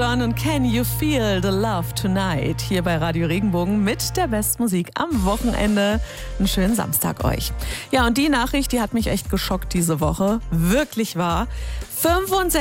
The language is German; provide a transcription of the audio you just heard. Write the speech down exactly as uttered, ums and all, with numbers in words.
John und Can You Feel the Love Tonight hier bei Radio Regenbogen mit der Bestmusik am Wochenende. Einen schönen Samstag euch. Ja, und die Nachricht, die hat mich echt geschockt diese Woche. Wirklich wahr. fünfundsechzig